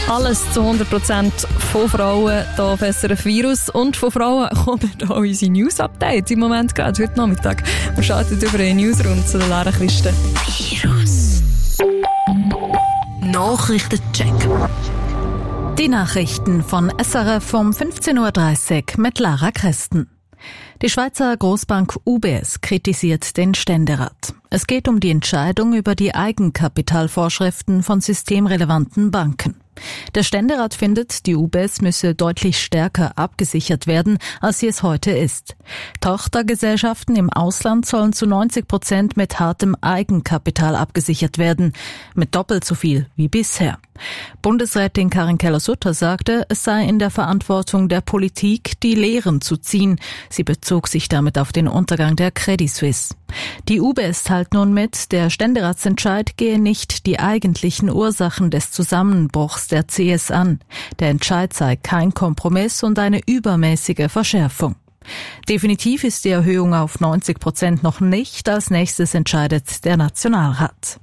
Alles zu 100% von Frauen hier auf SRF Virus. Und von Frauen kommen hier unsere News-Updates im Moment gerade, heute Nachmittag. Wir schalten über eine Newsrunde zu den leeren Kisten. Virus. Nachrichtencheck. Die Nachrichten von SRF um 15.30 Uhr mit Lara Christen. Die Schweizer Grossbank UBS kritisiert den Ständerat. Es geht um die Entscheidung über die Eigenkapitalvorschriften von systemrelevanten Banken. Der Ständerat findet, die UBS müsse deutlich stärker abgesichert werden, als sie es heute ist. Tochtergesellschaften im Ausland sollen zu 90% mit hartem Eigenkapital abgesichert werden, mit doppelt so viel wie bisher. Bundesrätin Karin Keller-Sutter sagte, es sei in der Verantwortung der Politik, die Lehren zu ziehen. Sie bezog sich damit auf den Untergang der Credit Suisse. Die UBS teilt nun mit, der Ständeratsentscheid gehe nicht die eigentlichen Ursachen des Zusammenbruchs der CS an. Der Entscheid sei kein Kompromiss und eine übermäßige Verschärfung. Definitiv ist die Erhöhung auf 90% noch nicht. Als nächstes entscheidet der Nationalrat.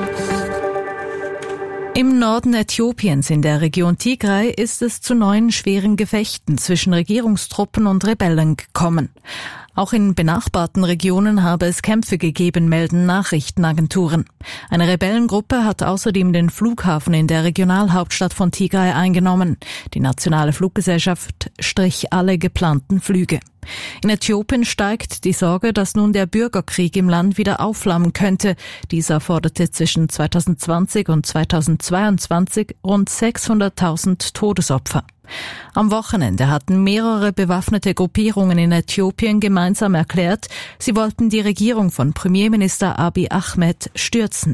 Im Norden Äthiopiens in der Region Tigray ist es zu neuen schweren Gefechten zwischen Regierungstruppen und Rebellen gekommen. Auch in benachbarten Regionen habe es Kämpfe gegeben, melden Nachrichtenagenturen. Eine Rebellengruppe hat außerdem den Flughafen in der Regionalhauptstadt von Tigray eingenommen. Die nationale Fluggesellschaft strich alle geplanten Flüge. In Äthiopien steigt die Sorge, dass nun der Bürgerkrieg im Land wieder aufflammen könnte. Dieser forderte zwischen 2020 und 2022 rund 600.000 Todesopfer. Am Wochenende hatten mehrere bewaffnete Gruppierungen in Äthiopien gemeinsam erklärt, sie wollten die Regierung von Premierminister Abiy Ahmed stürzen.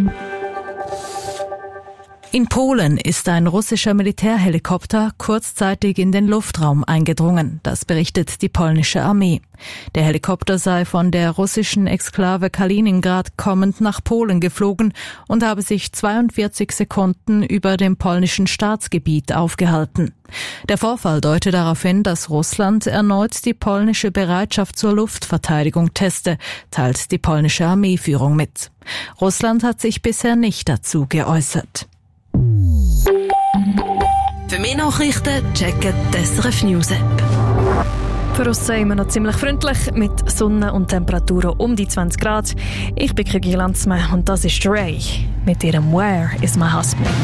In Polen ist ein russischer Militärhelikopter kurzzeitig in den Luftraum eingedrungen. Das berichtet die polnische Armee. Der Helikopter sei von der russischen Exklave Kaliningrad kommend nach Polen geflogen und habe sich 42 Sekunden über dem polnischen Staatsgebiet aufgehalten. Der Vorfall deute darauf hin, dass Russland erneut die polnische Bereitschaft zur Luftverteidigung teste, teilt die polnische Armeeführung mit. Russland hat sich bisher nicht dazu geäußert. Für mehr Nachrichten checken die SRF News App. Für uns sind wir noch ziemlich freundlich, mit Sonne und Temperaturen um die 20 Grad. Ich bin Kiki Lanzmann und das ist Ray mit ihrem Where is my husband?